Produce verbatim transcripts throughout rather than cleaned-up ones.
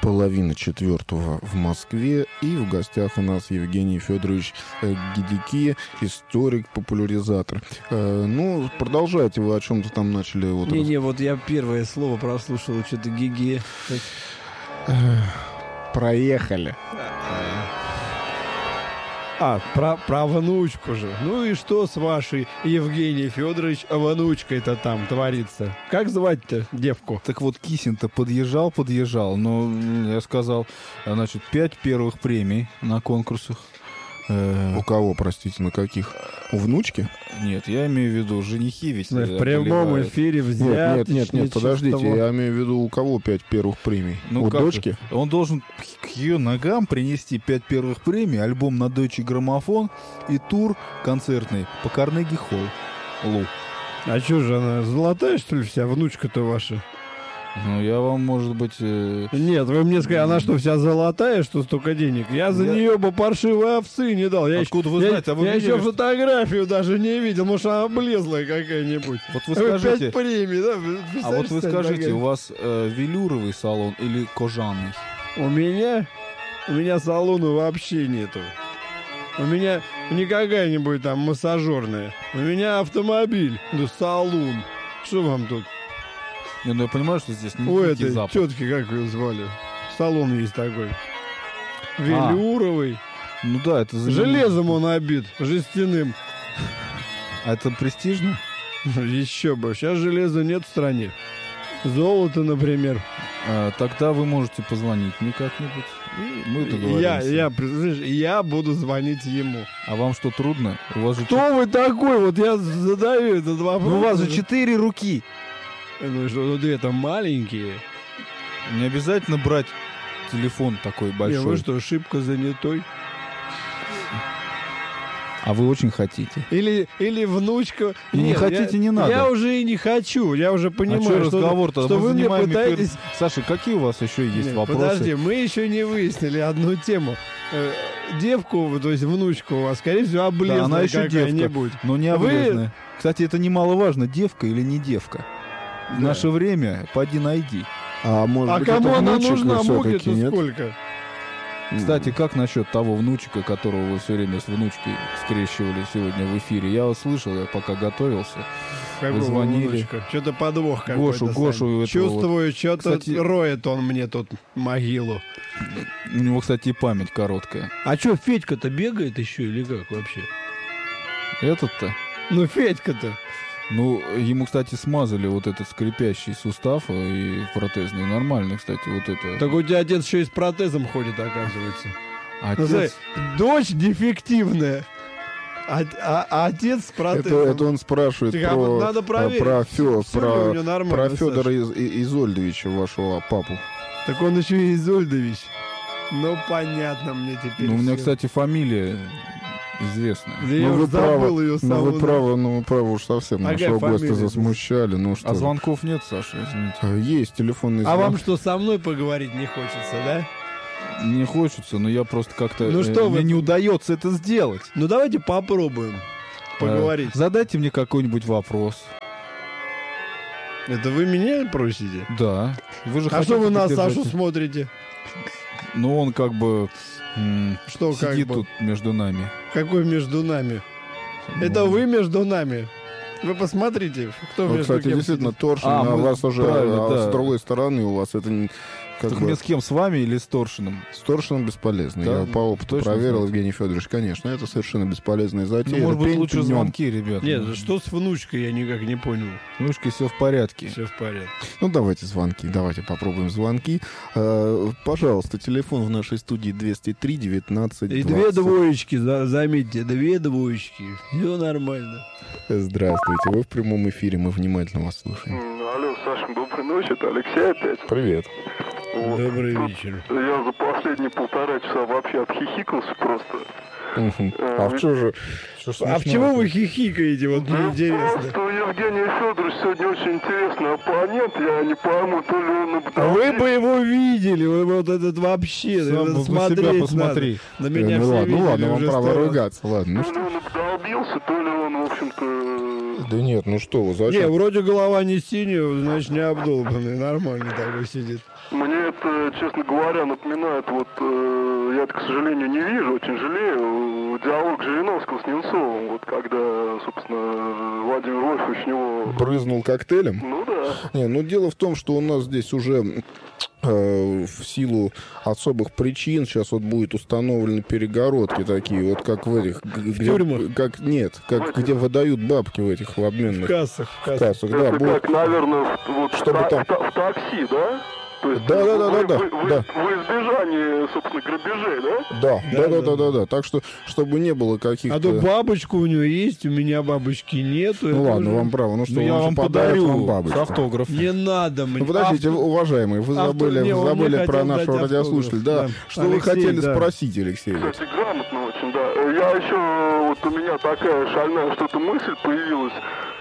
Половина четвертого в Москве, и в гостях у нас Евгений Федорович Гидики, историк, популяризатор. Э, ну, продолжайте, вы о чем-то там начали. Вот Не-не, раз... вот я первое слово прослушал, что-то гиги. Проехали. А, про, про внучку же. Ну и что с вашей, Евгений Федорович, внучкой-то там творится? Как звать-то девку? Так вот, Кисин-то подъезжал, подъезжал, но я сказал, значит, пять первых премий на конкурсах. У кого, простите, на каких? У внучки? Нет, я имею в виду, женихи ведь... В прямом эфире взять. Нет, нет, нет, нет, подождите, того. Я имею в виду, у кого пять первых премий? Ну, у дочки? Это? Он должен к ее ногам принести пять первых премий, альбом на Deutsche Grammophon и тур концертный по Карнеги Холл. Лу. А что же она, золотая, что ли, вся внучка-то ваша? Ну, я вам, может быть... Э... Нет, вы мне сказали, она что, вся золотая, что столько денег? Я за я... нее бы паршивой овцы не дал. Я Откуда еще, вы знаете? Я, а вы я видели, еще что... фотографию даже не видел. Может, она облезлая какая-нибудь. Вот вы скажите... Пять премий, да? А вот вы скажите, у вас э, велюровый салон или кожаный? У меня? У меня салона вообще нету. У меня не какая-нибудь там массажерная. У меня автомобиль, да салон. Что вам тут? Не, ну я понимаю, что здесь не у некий этой запах. тетки, как ее звали? Салон есть такой. Велюровый. А, ну да, это... Железом он обит, жестяным. А это престижно? Еще бы. Сейчас железа нет в стране. Золото, например. А, тогда вы можете позвонить мне как-нибудь, и мы договоримся. Я, я, я буду звонить ему. А вам что, трудно? У вас же Кто ч... вы такой? Вот я задаю этот вопрос. Ну, у вас же четыре руки. Ну что, ну две там маленькие. Не обязательно брать телефон такой большой. Не, вы что, шибко занятой? А вы очень хотите. Или, или внучка... И Нет, не хотите, я, не надо. Я уже и не хочу. Я уже понимаю, а что, разговор-то? что, что вы мне пытаетесь... Эфир... Саша, какие у вас еще есть Нет, вопросы? Подожди, мы еще не выяснили одну тему. Девку, то есть внучку у вас, скорее всего, облезлая да, она еще какая-нибудь. Девка, но не облезная. Вы... Кстати, это немаловажно, девка или не девка. В да. наше время поди найди. А, может а быть, кому она внучек, нужна? Муки-то нет? сколько? Кстати, как насчет того внучика, которого вы все время с внучкой скрещивали сегодня в эфире? Я вот слышал, я пока готовился. Какого вы звонили. Внучка? Что-то подвох какой-то. Гошу, Гошу. Чувствую, вот. что-то кстати, роет он мне тут могилу. У него, кстати, и память короткая. А что, Федька-то бегает еще или как вообще? Этот-то? Ну, Федька-то. Ну, ему, кстати, смазали вот этот скрипящий сустав и протезный. Нормальный, кстати, вот это. Так у тебя отец еще и с протезом ходит, оказывается. Отец... Ну, смотри, дочь дефективная, а, а, а отец с протезом. Это, это он спрашивает так, про, вот надо проверить, про, Фё, про, про Федора Саша. Из, Изольдовича, вашего папу. Так он еще и Изольдович. Ну, понятно мне теперь. Ну, у меня, все. кстати, фамилия... известно. Да я вы забыл правы, ее саму. Ну вы правы, ну вы правы уж совсем. А нашего гостя засмущали. Ну, что а звонков нет, Саша, извините. Есть телефонный звонок. А вам что, со мной поговорить не хочется, да? Не хочется, но я просто как-то... Ну что э, вы... Мне не удается это сделать. Ну давайте попробуем поговорить. А, задайте мне какой-нибудь вопрос. Это вы меня просите? Да. Вы же а что вы на поддержать... Сашу смотрите? Ну он как бы... Что сидит как бы? тут между нами. Какой между нами? Ну, это вы между нами. Вы посмотрите, кто ну, между кстати, кем действительно, сидит. Торшин, а, а у вас уже а, да. с другой стороны у вас это... Как так бы... мне с кем, с вами или с Торшиным? С Торшиным бесполезно. Да? Я по опыту Точно проверил, знаете? Евгений Федорович, конечно, это совершенно бесполезная затея. Ну, может быть, лучше днем. звонки, ребят. Нет, что с внучкой, я никак не понял. С внучкой все в порядке. Все в порядке. Ну, давайте звонки, давайте попробуем звонки. Э, пожалуйста, телефон в нашей студии двести три девятнадцать двадцать. И две двоечки, за, заметьте, две двоечки. Все нормально. Здравствуйте, вы в прямом эфире, мы внимательно вас слушаем. Алло, Саша, доброй ночи, это Алексей опять. Привет. Вот. Добрый Тут вечер. Я за последние полтора часа вообще отхихикался просто. Угу. А в что же? А в чего вы хихикаете, вот мне интересно? Просто у Евгения Федоровича сегодня очень интересный оппонент, я не пойму, то ли он... А вы бы его видели, вы вот этот вообще, Сам это бы смотреть себя посмотри. надо. На меня ну все ладно, видели ну ладно, вам уже право сто раз. ругаться, ладно. Ну, Ну, он обдолбил напился, то ли он, в общем-то... Да нет, ну что вы, Не, зачем? вроде голова не синяя, значит, не обдолбанный, нормальный такой сидит. Мне это, честно говоря, напоминает, вот, э, я это, к сожалению, не вижу, очень жалею, диалог Жириновского с Немцовым, вот, когда, собственно, Владимир Вольфович у него... Брызнул коктейлем? Ну да. Не, ну дело в том, что у нас здесь уже э, в силу особых причин сейчас вот будет установлены перегородки такие, вот как в этих... г- Где, тюрьмах? как, нет, как где выдают бабки в этих в В обменных кассах, в кассах. кассах. Да, Это будет. как, наверное, в, вот, Чтобы в, та- там- в та- в такси, да? То есть Да, да, да, вы, да, да, вы, вы- да. в избежании, собственно, грабежей, да? Да, да, да, да, да, да, да. Так что, чтобы не было каких-то... А то бабочка у него есть, у меня бабочки нету. Ну это ладно, уже- вам право. Ну что, Ну, я он же вам подарит подарю вам с бабочку. автографом. Не надо мне. Ну, подождите, Авто- уважаемые, вы автор- забыли, не, вы он мне забыли про хотел нашего дать радиослушателя. Да. автограф, да. Что вы Алексей, хотели да. спросить, Алексей? Кстати, грамотно очень, да. Я еще, вот у меня такая шальная что-то мысль появилась.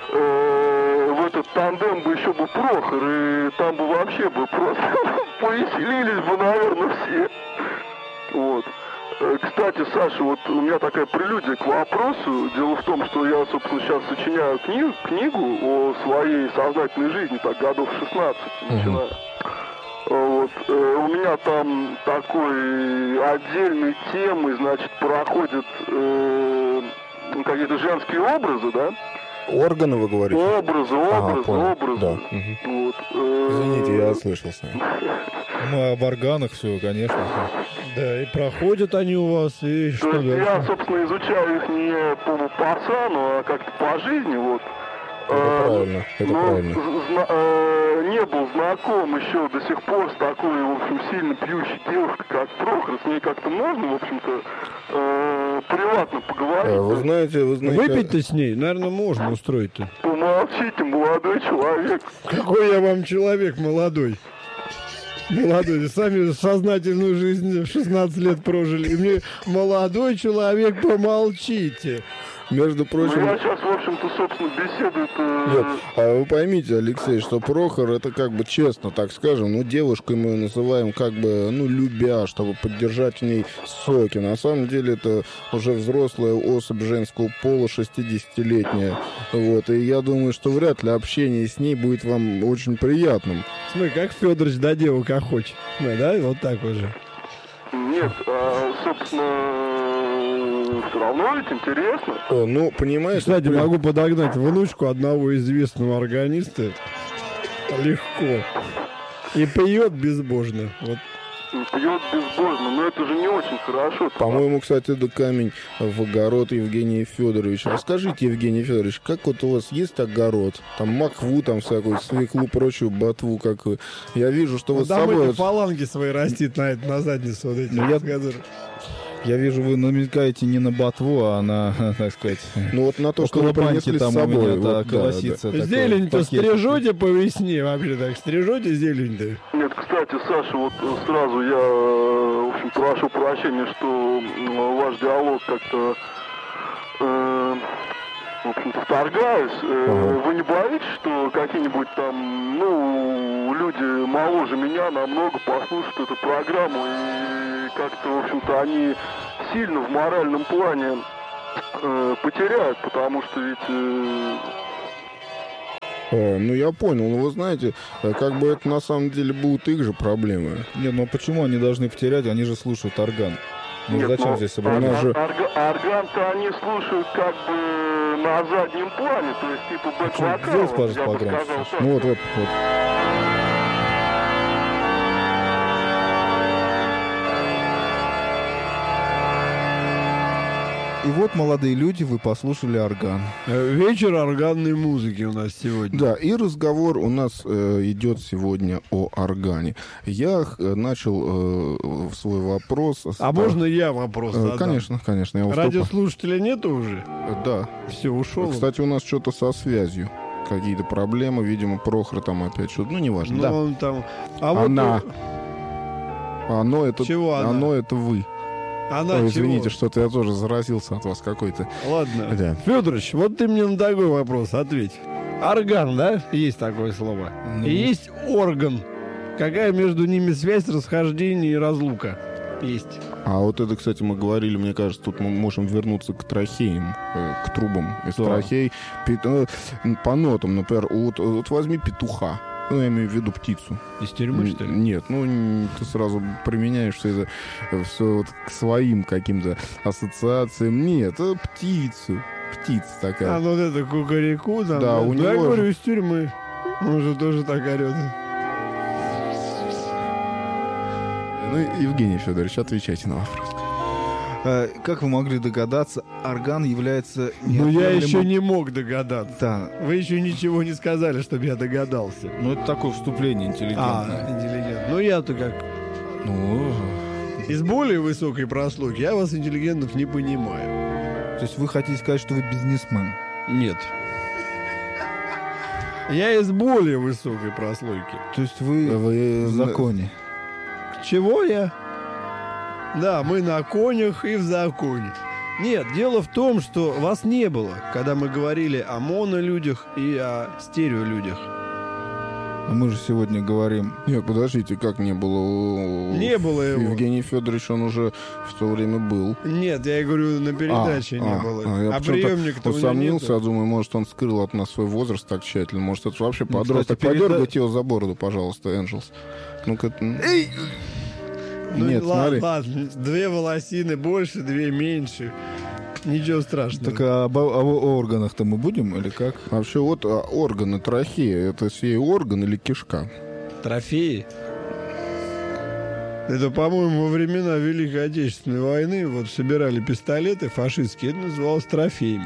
Э, В этот тандем бы еще бы Прохор, и там бы вообще бы просто повеселились бы, наверное, все. Вот. Э, Кстати, Саша, вот у меня такая прелюдия к вопросу. Дело в том, что я, собственно, сейчас сочиняю книгу, книгу о своей сознательной жизни, так, годов шестнадцать начинаю. Вот. э, У меня там такой отдельной темой, значит, проходят э, какие-то женские образы, да? Органы, вы говорите? Образы, Ага, образы, понял. образы. Да. Мгм. Вот. э, Извините, я ослышался. Мы об органах все, конечно. Да, и проходят они у вас, и То что есть я, дальше? собственно, изучаю их не по пацану, а как-то по жизни, вот. Это Э, правильно, это но правильно. зна- э, не был знаком еще до сих пор с такой, в общем, сильно пьющей девушкой, как Прохор. С ней как-то можно, в общем-то, э, приватно поговорить. Э, Вы знаете, вы знаете... Выпить-то с ней, наверное, можно устроить-то. Помолчите, молодой человек. Какой я вам человек молодой. Молодой, сами сознательную жизнь в шестнадцать лет прожили. И мне, молодой человек, помолчите. Между Ну, прочим... я сейчас, в общем-то, собственно, беседую-то... Нет, а вы поймите, Алексей, что Прохор, это как бы честно, так скажем, ну, девушкой мы ее называем как бы, ну, любя, чтобы поддержать в ней соки. На самом деле это уже взрослая особь женского пола, шестидесятилетняя. Вот, и я думаю, что вряд ли общение с ней будет вам очень приятным. Смотри, как Федорович до девок охочет. Да, да, вот так уже. Нет, а, собственно, все равно ведь интересно. Э, Ну, понимаешь... Кстати, при- могу подогнать внучку одного известного органиста. Легко. И пьет безбожно. Вот. Пьет безбожно, но это же не очень хорошо. По-моему, кстати, это камень в огород Евгения Федоровича. Расскажите, Евгений Федорович, как вот у вас есть огород? Там махву, там всякую свеклу, прочую ботву, как вы. Я вижу, что вы с Там собой... эти вот- фаланги свои растит на, это- на задницу вот эти. Ну, я- которые- Я вижу, вы намекаете не на ботву, а на, так сказать, Ну вот на то, что около вы принесли баньки с там у собой. меня вот, да, да, колосится. такой Зелень-то пакетик. стрижете по весне вообще так? Стрижете зелень-то? Нет, кстати, Саша, вот э, сразу я, э, в общем, прошу прощения, что м, ваш диалог как-то, э, в общем-то, вторгаюсь. Э, Ага. Вы не боитесь, что какие-нибудь там, ну, люди моложе меня намного послушают эту программу и как-то, в общем-то, они сильно в моральном плане э, потеряют, потому что ведь... э, Э, ну я понял, но вы знаете, э, как бы это на самом деле будут их же проблемы. Нет, ну почему они должны потерять? Они же слушают орган. Ну Нет, зачем ну, здесь ор- собрались? же- орга- Орган-то они слушают как бы на заднем плане, то есть типа бэк-вокал. Сделайте, пожалуйста, я бы погромче. сказал так. Ну вот, вот, вот. И вот, молодые люди, вы послушали орган. Э, Вечер органной музыки у нас сегодня. Да, и разговор у нас э, идет сегодня о органе. Я э, начал э, свой вопрос... с- А можно я вопрос Э, задам? Конечно, конечно. Я уступ- Радиослушателя нету уже? Э, Да. Все, ушел. Кстати, у нас что-то со связью. Какие-то проблемы, видимо, Прохор там опять что-то. Ну, неважно. Ну, Да. он там... А вот Она. э, Оно это... Чего она? Оно это вы. она Ой, чего? извините, что-то я тоже заразился от вас какой-то. Ладно. Да. Федорович, вот ты мне на такой вопрос ответь. Орган, да? Есть такое слово. Ну. И есть орган. Какая между ними связь, расхождение и разлука? Есть. А вот это, кстати, мы говорили, мне кажется, тут мы можем вернуться к трахеям, э, к трубам из Да. трахей. Пи- э, по нотам, например, вот, вот возьми петуха. Ну, я имею в виду птицу. Из тюрьмы, что ли? Нет, ну н- ты сразу применяешь все это все вот к своим каким-то ассоциациям. Нет, это птицу. Птица такая. А, ну вот это кукареку там. Да, у Ну, я него говорю, же- из тюрьмы. Он же тоже так орет. Ну, Евгений Федорович, отвечайте на вопрос. Э, Как вы могли догадаться, орган является... Ну, я неотъемлемым- еще не мог догадаться. Да, Вы еще ничего не сказали, чтобы я догадался. ну это такое вступление А, интеллигентное. интеллигент. Ну, я-то как Ну, из более высокой прослойки, я вас, интеллигентных, не понимаю. то есть вы хотите сказать, что вы бизнесмен? Нет. Я из более высокой прослойки. То есть вы Вы в законе? Чего я? Да, мы на конях и в законе. Нет, дело в том, что вас не было, когда мы говорили о монолюдях и о стереолюдях. А мы же сегодня говорим... Нет, подождите, как не было? У- Не было его. Евгений Федорович, он уже в то время был. Нет, я говорю, на передаче А, не а, было. а, я А, почему-то приемник-то у меня Усомнился, нету. я думаю, может, он скрыл от нас свой возраст так тщательно. Может, это вообще Ну, подросток. кстати, переда- Подергайте его за бороду, пожалуйста, Энджелс. Ну-ка. м. Ну, Нет, ладно, смотри. ладно, две волосины больше, две меньше. Ничего страшного. Так а об, об органах-то мы будем или как? Вообще, вот а, органы трахеи, это сей орган или кишка? Трофеи? Это, по-моему, во времена Великой Отечественной войны вот собирали пистолеты фашистские, это называлось трофеями.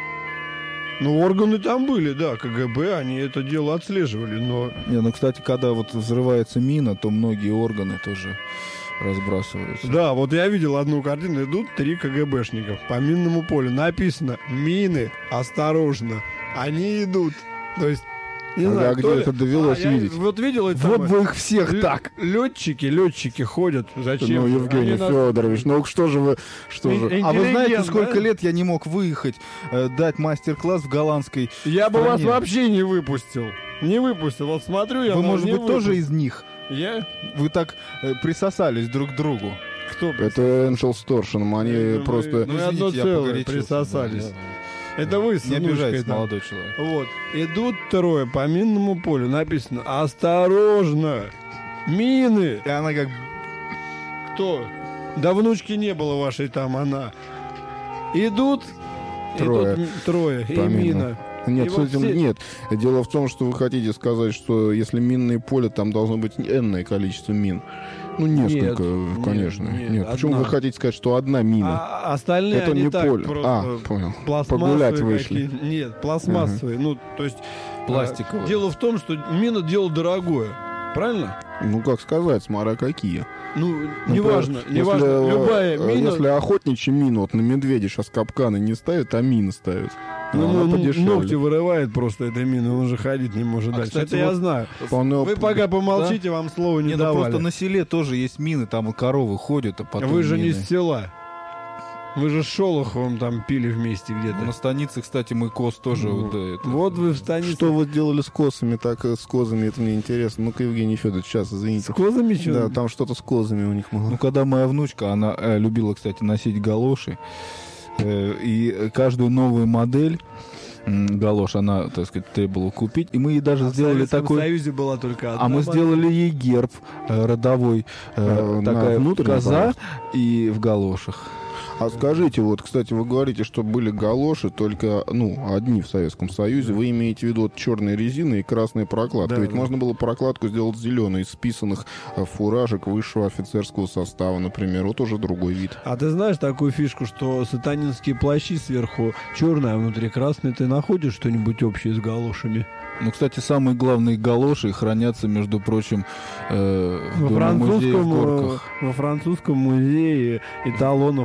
Ну, органы там были, да, КГБ, они это дело отслеживали, но... Не, ну, кстати, когда вот взрывается мина, то многие органы тоже разбрасываются. Да, вот я видел одну картину, идут три КГБшника по минному полю. Написано «Мины, осторожно». Они идут. То есть, не А знаю, где кто ли- это довелось А, я видеть? Вот видел это Вот самое. бы их всех Лё- так! Летчики, летчики ходят. Зачем? Ну, Евгений Они нас- Федорович, ну что же вы, что И- же... и- А вы знаете, Интеллигент, сколько да? лет я не мог выехать, э, дать мастер-класс в голландской... Я бы вас стране? вообще не выпустил. Не выпустил. Вот смотрю я Вы, на- может не быть, тоже выпустил. из них? Я? Вы так э, присосались друг к другу. Кто? Это Энджел с Торшином, они Ну, вы- просто... Ну, одно целое, погорячился, присосались. да, да. Это вы с Не внучкой обижайтесь, там. молодой человек. Вот. Идут трое по минному полю. Написано «Осторожно! Мины!» И она как... Кто? Да внучки не было вашей там, она. Идут... Трое. идут м- трое. И По минам. мина. Нет, И с вот этим все- нет. Дело в том, что вы хотите сказать, что если минное поле, там должно быть энное количество мин. Ну, несколько, Нет, конечно. нет, Нет, нет, почему одна. вы хотите сказать, что одна мина? А остальные Это они не так поле. просто А, понял. пластмассовые Погулять вышли. какие- Нет, пластмассовые. Ну, то есть... Пластиковые. а, Дело в том, что мина дело дорогое. Правильно? Ну, как сказать, смотря какие. Ну, Например, неважно, если, неважно. э, Любая э, мина... Если охотничьи мины, вот на медведя сейчас капканы не ставят, а мины ставят. Ну, она ну, подешевле. ногти вырывает просто этой мины, он уже ходить не может А, дальше. кстати, Это я вот- знаю. Вполне- Вы пока помолчите, вам слова не Не, ну давали. просто на селе тоже есть мины, там и коровы ходят, а потом Вы же не мины. с села. Вы же с Шолоховым там пили вместе где-то. На станице, кстати, мы коз тоже... Ну, вот, да, это- Вот вы в станице. Что вы делали с косами, так э, с козами, это мне интересно. Ну-ка, Евгений Федорович, сейчас, С извините. козами что? Да, там что-то с козами у них было. Ну, когда моя внучка, она э, любила, кстати, носить галоши, э, и каждую новую модель м, галош она, так сказать, требовала купить, и мы ей даже А в сделали Советском такой... Союзе была только одна А мы модель. сделали ей герб э, родовой, э, Э, на такая внутренней коза полости? и в галошах. А скажите, вот, кстати, вы говорите, что были галоши только, ну, одни в Советском Союзе. Вы имеете в виду вот черные резины и красные прокладки. Да, Ведь да. можно было прокладку сделать зеленой из списанных э, фуражек высшего офицерского состава, например. Вот уже другой вид. А ты знаешь такую фишку, что сатанинские плащи сверху черные, а внутри красные? Ты находишь что-нибудь общее с галошами? Ну, кстати, самые главные галоши хранятся, между прочим, э, в Во Доме музея в французском, э, Горках. во французском музее эталонов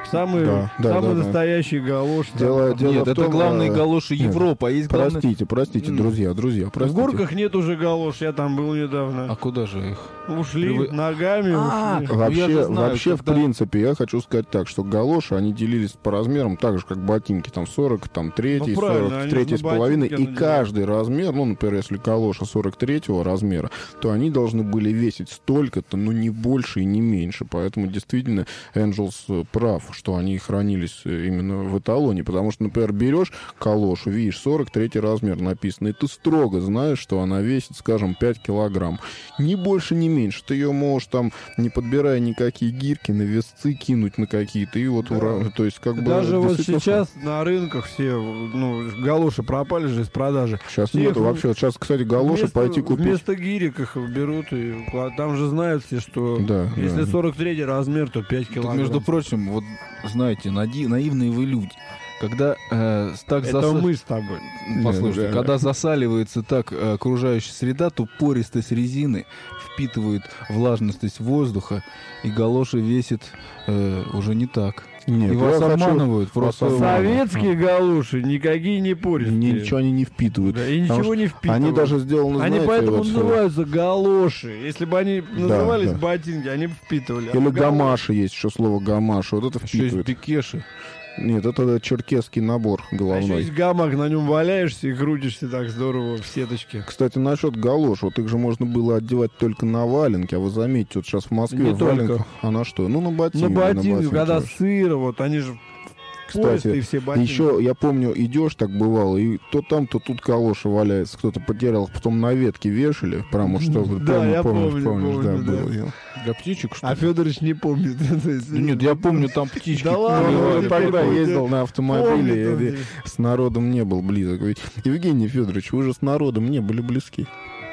Самый, Да, да, самый да, да. настоящий галош. Дело, дело Нет, в это том, главные э, галоши нет, Европы, а есть главные... Простите, простите, М. друзья, друзья, В простите. горках нет уже галош, я там был недавно. А куда же их? Ушли Привы- ногами, А, ушли. Ну, я Вообще, же знаю, вообще когда- в принципе, я хочу сказать так, что галоши, они делились по размерам так же, как ботинки, там сорок, там третий, Ну, правильно, сорок, они третий на с половиной, ботинки и надевают. каждый размер, ну, например, если галоши сорок третьего размера, то они должны были весить столько-то, но не больше и не меньше, поэтому действительно Angels э, прав, что они хранились э, именно в эталоне, потому что, например, берешь калошу, видишь, сорок третий размер написано, и ты строго знаешь, что она весит, скажем, пять килограмм. Ни больше, ни меньше. Ты ее можешь там, не подбирая никакие гирки, на весцы кинуть на какие-то, и вот, Да. ура, то есть, как бы... Даже вот действительно, сейчас на рынках все, ну, галоши пропали же из продажи. Сейчас Всех нету вообще. Вот сейчас, кстати, галоши Вместо- пойти купить. Вместо гирек их берут и кла- там же знают все, что Да, если да. сорок третий размер, то пять Так, килограмм. между прочим, вот знаете, нади- наивные вы люди. Когда э, с- так Это заса- мы с тобой. Послушайте, Да, да. когда засаливается так э, окружающая среда, то пористость резины впитывает влажность воздуха, и галоши весит э, уже не так. Нет, и вас я хочу- обманывают просто. вас обманывают. Советские галоши никакие не пористые. Ничего они не впитывают. Да, и Потому ничего что не впитывают. Они даже сделаны, Они знаете, поэтому вот, э, называются галоши. Если бы они назывались да. ботинки, они бы впитывали. А Или галоши- гамаши есть еще слово гамаши. Вот это Еще есть впитывает. бекеши. Нет, это черкесский набор А еще головной. есть гамак, на нем валяешься и крутишься так здорово в сеточке. Кстати, насчет галош, вот их же можно было одевать только на валенки, а вы заметите, вот сейчас в Москве Не в валенках, только. а на что? Ну, на ботинки. На ботинке, ботинки когда вообще. сыро, вот они же Кстати, пористые все ботинки. Еще, я помню, идешь, так бывало, и то там, то тут калоша валяется, кто-то потерял, их потом на ветке вешали, прямо чтобы... Да, помню, я помнишь, помню, помнишь, помню, да, да. было дело. Для птичек, что А ли? Федорович не помнит. Нет, я помню, там птички. Да ладно, Ну, вот он теперь тогда помнит. ездил на автомобиле, Помнит и он. с народом не был близок. Ведь, Евгений Федорович, вы же с народом не были близки.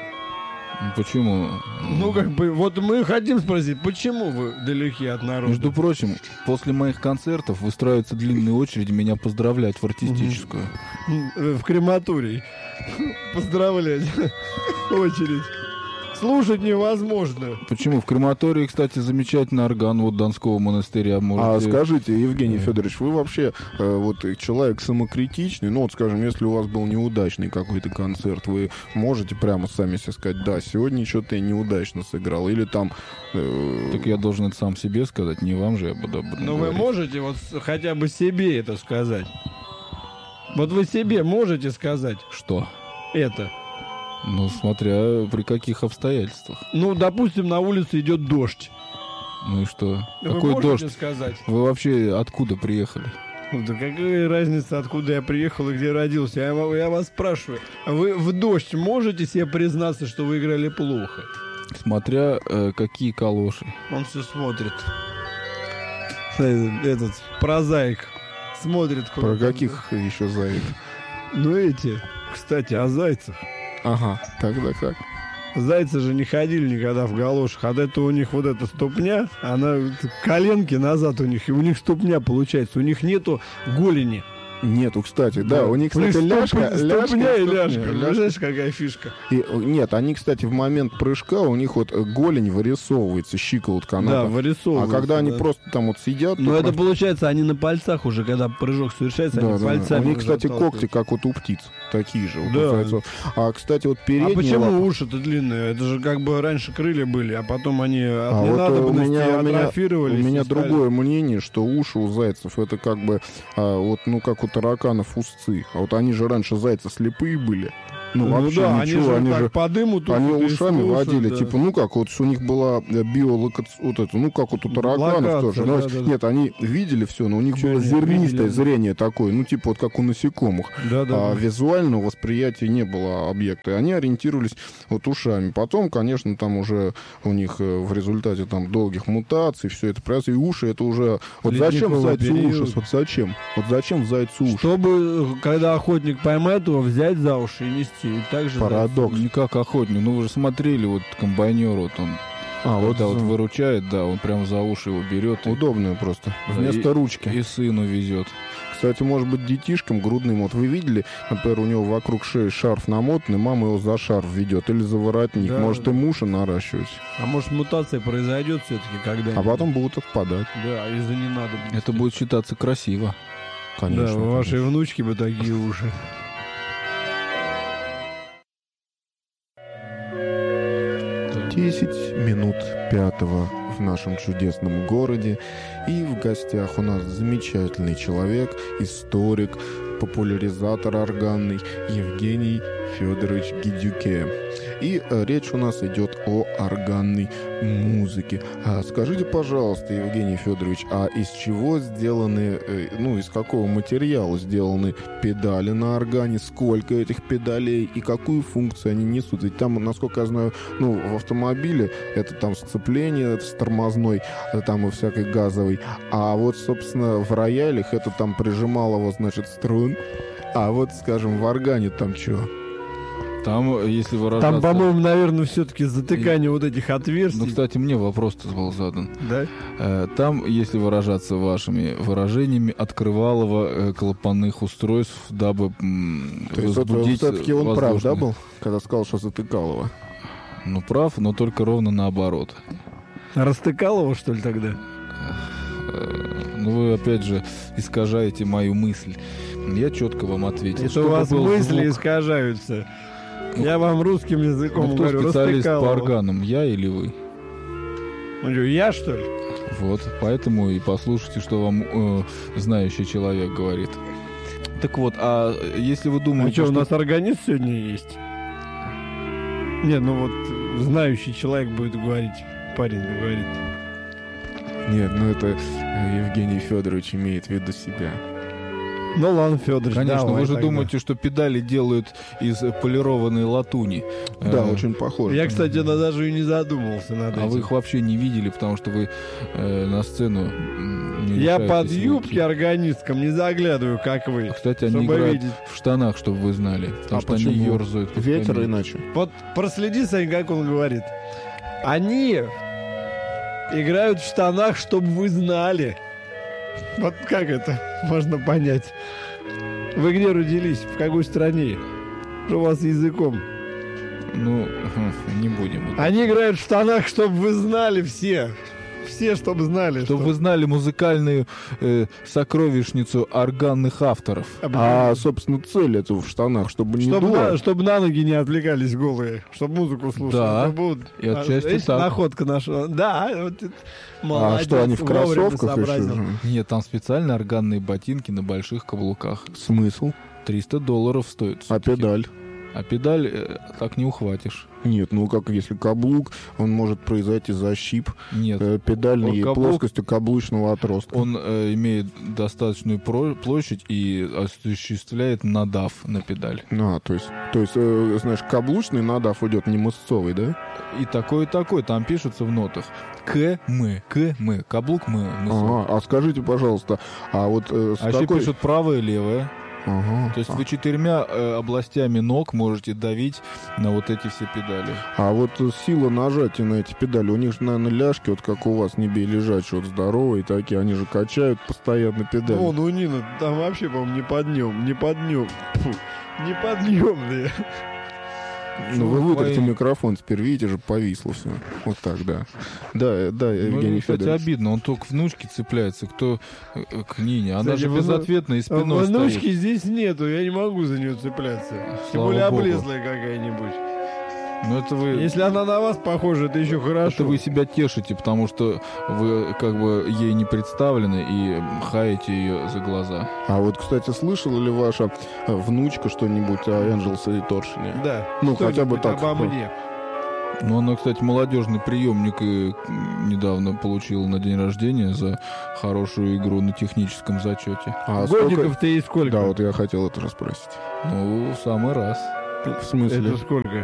Почему? Ну, как бы, вот мы хотим спросить, почему вы далеки от народа? Между прочим, после моих концертов выстраиваются длинные очереди меня поздравлять в артистическую. М, В крематорий. Поздравлять. Очередь. Слушать невозможно. Почему? В крематории, кстати, замечательный орган вот Донского монастыря. А Можете... скажите, Евгений Да. Федорович, вы вообще э, вот человек самокритичный, ну вот, скажем, если у вас был неудачный какой-то концерт, вы можете прямо сами себе сказать, да, сегодня что-то я неудачно сыграл, или там... э, Так я должен это сам себе сказать, не вам же я буду об этом Но вы говорить. можете вот с- хотя бы себе это сказать? Вот вы себе можете сказать Что? это? Ну, смотря при каких обстоятельствах. Ну, допустим, на улице идет дождь. Ну и что? Вы Какой можете дождь? сказать? Вы вообще откуда приехали? Ну, да какая разница, откуда я приехал и где родился? Я, ва- я вас спрашиваю. А вы в дождь можете себе признаться, что вы играли плохо? Смотря э, какие калоши. Он все смотрит. Э, Этот прозаик смотрит. Про куда-то. каких еще зайцев? Ну эти. Кстати, о зайцах. Ага, тогда как? Зайцы же не ходили никогда в галошах. От этого у них вот эта ступня, она коленки назад у них, и у них ступня получается. У них нету голени. Нету, кстати, да, у них, кстати, ступ- ляжка, ляжка, ступня и ступня, ляжка. ляжка. Знаешь, какая фишка? И, нет, они, кстати, в момент прыжка, у них вот э, голень вырисовывается, щиколотка. Она Да, так- вырисовывается. А когда они да. просто там вот сидят... Но то это просто- получается, они на пальцах уже, когда прыжок совершается, Да, они да, да. пальцами У них, уже кстати, отталкиваются. когти, как вот у птиц. Такие же. вот Да. у зайцов. А, кстати, вот А передние почему лапы- уши-то длинные? Это же как бы раньше крылья были, а потом они от А вот, э, у ненадобности меня, у меня, у атрофировались. меня и стали- другое мнение, что уши у зайцев это как бы а, вот, ну, как у тараканов узцы. А вот они же раньше зайцы слепые были. Ну, Ну вообще да, ничего, они же они так же... по дыму тут Они вот и ушами слушают, водили, да. типа, ну как, вот у них была э, биолокация, вот это, ну как вот у тараканов Локация, тоже. да, Ну, да, да. нет, они видели все, но у них Да, было нет, зернистое видели. зрение такое, ну типа вот как у насекомых. Да, да, А да. визуального восприятия не было объекта. И они ориентировались вот ушами. Потом, конечно, там уже у них э, в результате там долгих мутаций все это происходит. И уши это уже... Вот зачем Ледниковый зайцу период. уши? Вот зачем? Вот зачем зайцу уши? Чтобы, когда охотник поймает его, взять за уши и нести. И так же Парадокс. Не как охотник. Ну, вы же смотрели, вот комбайнер, вот он, А, вот когда вот за- выручает, да, он прям за уши его берет и, удобную просто. Да, Вместо и- ручки. и сыну везет. Кстати, может быть, детишкам грудным, вот вы видели, например, у него вокруг шеи шарф намотанный, мама его за шарф ведет или за воротник. Да, может, да. и муж наращивать. А может, мутация произойдет все-таки когда-нибудь? А потом будут отпадать. Да, из-за ненадобности. Это будет считаться красиво. Конечно. Да, у вашей конечно. внучки бы такие уши. десять минут пятого в нашем чудесном городе. И в гостях у нас замечательный человек, историк, популяризатор органный Евгений Федорович Гидюке. И э, речь у нас идет о органной музыке. А скажите, пожалуйста, Евгений Федорович, а из чего сделаны, э, ну, из какого материала сделаны педали на органе? Сколько этих педалей и какую функцию они несут? Ведь там, насколько я знаю, ну, в автомобиле это там сцепление с тормозной, э, там и всякой газовой. А вот, собственно, в роялях это там прижималово, значит, струн. А вот, скажем, в органе там что? Там, если выражаться... Там, по-моему, наверное, все-таки затыкание вот этих отверстий. Ну, кстати, мне вопрос был задан. Да? Э, Там, если выражаться вашими выражениями, открывалово э, клапанных устройств, дабы м, То есть возбудить все-таки он прав, да, воздушный- был, когда сказал, что затыкалово? Ну, прав, но только ровно наоборот. Растыкал его, что ли, тогда? Э, Ну, вы, опять же, искажаете мою мысль. Я четко вам ответил. Это Чтобы у вас был мысли звук. искажаются. Я вам русским языком Ну, кто говорю, специалист растыкал по его. органам, я или вы? Ну, что, я, что ли? Вот, поэтому и послушайте, что вам э, знающий человек говорит. Так вот, а если вы А думаете, что, у что... нас органист сегодня есть? Нет, ну вот знающий человек будет говорить, парень говорит. Нет, ну это э, Евгений Федорович имеет в виду себя. Ну ладно, Федорович, Конечно, давай вы же тогда. думаете, что педали делают из э, полированной латуни. Да, Э, очень похоже. Я, кстати, на- даже и не задумался над А этим. вы их вообще не видели, потому что вы э, на сцену м, не Я решаетесь под выйти. юбки органисткам не заглядываю, как вы. Кстати, они чтобы играют видеть. в штанах, чтобы вы знали. Потому А что почему? они ерзают. под Ветер камень. иначе. Вот проследи, Сань, как он говорит. Они играют в штанах, чтобы вы знали. Вот как это можно понять? Вы где родились? В какой стране? Что у вас с языком? Ну, не будем. Они играют в штанах, чтобы вы знали все. Все, чтобы знали. Чтобы что- вы знали музыкальную э, сокровищницу органных авторов. А, собственно, цель это в штанах, чтобы не Чтобы дуло. на, чтобы на ноги не отвлекались голые, чтобы музыку слушали. Да, Это будет- и отчасти а, видишь, так. находка наша. Да, вот это А молодец, что, они в вовремя кроссовках еще сообразил. же? Нет, там специально органные ботинки на больших каблуках. Смысл? триста долларов стоит. А всё-таки. педаль? А педаль э, так не ухватишь. Нет, ну как если каблук, он может произойти защип Нет. э, педальной Каблук- плоскостью каблучного отростка. Он э, имеет достаточную про- площадь и осуществляет надав на педаль. А, то есть, то есть, э, знаешь, каблучный надав идет не мышцовый, да? И такой, и такой. Там пишется в нотах. К, М, К, М. Каблук, М. мысок. Ага. А скажите, пожалуйста, а вот э, с А еще какой... пишут правое и левое. Ага. То есть а, вы четырьмя э, областями ног можете давить на вот эти все педали. а вот э, сила нажатия на эти педали, у них же, наверное, ляжки, вот как у вас, не бей лежачие, вот здоровые такие, они же качают постоянно педали. Вон у Нины, там вообще, по-моему, не поднем, не поднем. Фу, не подъемные. Ну, вы вытрите Твои- микрофон, теперь видите же, повисло все. Вот так, да. Да, э, да, Ну, Евгений кстати, Федорович. обидно, он только к внучке цепляется, кто э, к Нине. Она Кстати, же вну- безответно и спиной Внучки стоит. здесь нету, я не могу за нее цепляться. Тем Слава более богу. облезлая какая-нибудь. Но это вы, Если она на вас похожа, это еще хорошо. это вы себя тешите, потому что вы как бы ей не представлены и хаете ее за глаза. А вот, кстати, слышала ли ваша э, внучка что-нибудь о Энджелсе и Торшине? Да. Ну, хотя бы Что-нибудь так. обо мне. Ну, она, кстати, молодежный приемник и м, недавно получила на день рождения за хорошую игру на техническом зачете. А сколько- Годиков-то ей сколько? Да, вот я хотел это же спросить. Ну, в самый раз. В смысле? Это сколько?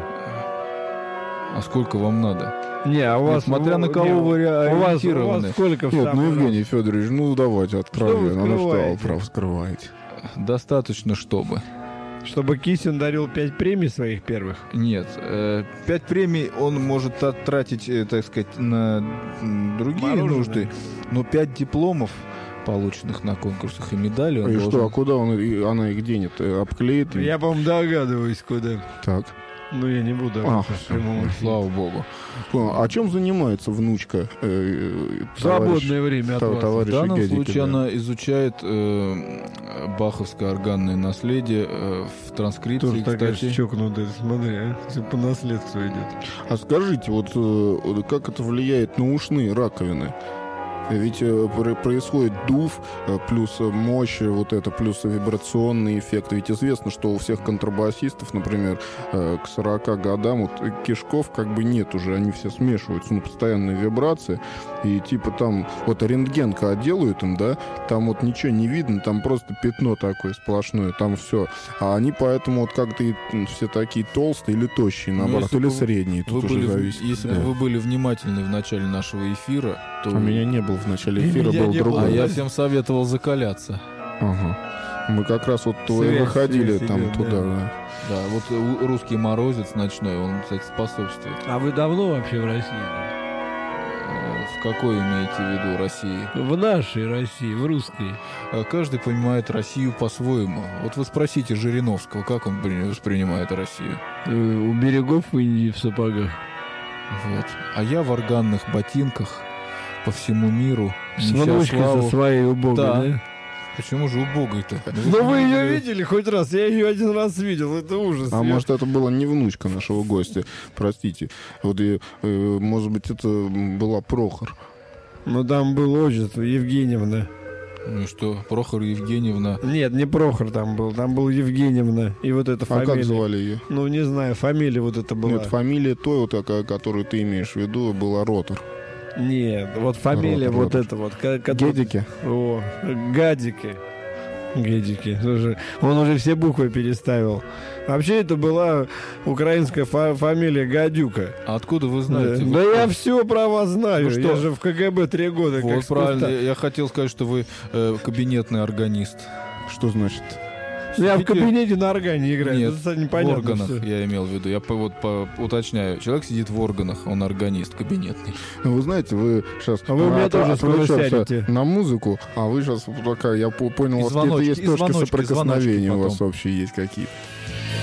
А сколько вам надо? Не, а у Нет, вас... смотря на не, кого вы у вас, у ориентированы. вас сколько в Нет, ну, самый раз? Евгений Федорович, ну, давайте откровенно. Ну, что вы, скрываете? прав, скрываете? Достаточно, чтобы. Чтобы Кисин дарил пять премий своих первых? Нет, э, пять премий он может та- тратить, э, так сказать, на м, другие Мороженое. нужды, но пять дипломов полученных на конкурсах и медалей. Он И должен... что, а куда он, и- она их денет? Э, Обклеит? Я, по-моему, догадываюсь, куда. Так. Ну, я не буду об А, этом в всё, прямом эфире. Слава богу. Понял. А чем занимается внучка? э, э, В свободное товарищ- время от та- вас. В товарища данном Гедики, случае да. она изучает э, баховское органное наследие э, в транскрипции, Тоже такая кстати. чокнутая, смотри, а? Всё по наследству идет. А скажите, вот э, как это влияет на ушные раковины? Ведь э, про- происходит дув, э, плюс мощь, э, вот это, плюс вибрационный эффект. Ведь известно, что у всех контрабасистов, например, э, к сорока годам вот, э, кишков как бы нет уже, они все смешиваются, ну, постоянные вибрации. И типа там, вот рентген, когда делают им, да, там вот ничего не видно, там просто пятно такое сплошное, там все. А они поэтому вот как-то и, м, все такие толстые или тощие, Ну, наоборот, если или бы вы- средние, Вы тут уже были в- зависит. если Да. бы вы были внимательны в начале нашего эфира, то... У меня не был в начале И эфира, меня был не было. А другой. я всем советовал закаляться. Ага. Мы как раз вот то и Связь, выходили связь там идет, туда, да. да. Да, вот э, у- русский морозец ночной, он, кстати, способствует. А вы давно вообще в России? Э, В какой имеете в виду России? В нашей России, в русской. Э, Каждый понимает Россию по-своему. Вот вы спросите Жириновского, как он при- воспринимает Россию. Э, У берегов Индии в сапогах. Вот. А я в органных ботинках по всему миру. С неся внучкой славу. со своей убогой, Да. да? Почему же убогой-то? Ну вы ее видели хоть раз? Я ее один раз видел, это ужас. А Я- может, это была не внучка нашего гостя, простите. Вот, и, э, может быть, это была Прохор. Ну там было отчество, Евгеньевна. Ну и что, Прохор Евгеньевна. Нет, не Прохор там был, там был Евгеньевна. И вот эта А фамилия. как звали ее? Ну не знаю, фамилия вот эта была. Нет, фамилия той, вот такая, которую ты имеешь в виду, была Ротор. Нет, вот фамилия Ротор, вот Ротор. эта вот. ко- которая- Гедики? О, Гадики. Гедики. Слушай, он уже все буквы переставил. Вообще это была украинская фа- фамилия Гадюка. А откуда вы Да, знаете? Вы да кто? я все про вас знаю. Ну что? Я же в КГБ три года. Вот как правильно. спустя. Я, я хотел сказать, что вы э, кабинетный органист. Что значит? Ну, я в Сидите- кабинете на органе играю. Нет, Это, кстати, в непонятно органах, всё. я имел в виду. Я по- вот по- уточняю. Человек сидит в органах, он органист, кабинетный. Ну, вы знаете, вы сейчас А вы у меня тоже скоро сядете. на музыку, а вы сейчас пока, я по- понял, И у вас какие-то звоночки, есть и точки звоночки, соприкосновения звоночки у вас потом. общие есть какие-то.